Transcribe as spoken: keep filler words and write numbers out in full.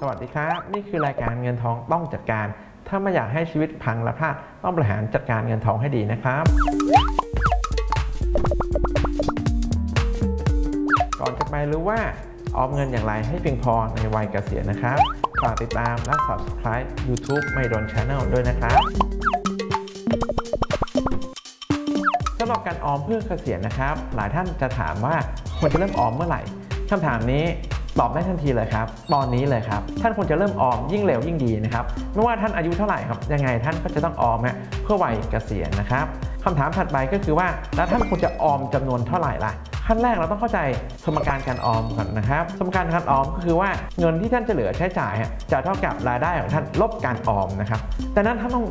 สวัสดีครับนี่คือรายการเงินทองต้องจัดการถ้าไม่อยากให้ชีวิตพังและพลาดต้องบริหารจัดการเงินทองให้ดีนะครับก่อนจะไปรู้ว่าออมเงินอย่างไรให้เพียงพอในวัยเกษียณนะครับฝากติดตามและ ซับสไครบ์ ยูทูบ ไม่โดน ชาแนล ด้วยนะครับสำหรับการออมเพื่อเกษียณนะครับหลายท่านจะถามว่าควรจะเริ่มออมเมื่อไหร่คำถามนี้ตอบได้ทันทีเลยครับตอนนี้เลยครับท่านควรจะเริ่มออมยิ่งเร็วยิ่งดีนะครับไม่ว่าท่านอายุเท่าไหร่ครับยังไงท่านก็จะต้องออมเพื่อวัยเกษียณนะครับคำถามถัดไปก็คือว่าแล้วท่านควรจะออมจำนวนเท่าไหร่ล่ะขั้นแรกเราต้องเข้าใจสมการการออมก่อนนะครับสมการการออมก็คือว่าเงินที่ท่านจะเหลือใช้จ่ายจะเท่ากับรายได้ของท่านลบการออมนะครับแต่นั้นท่านต้อง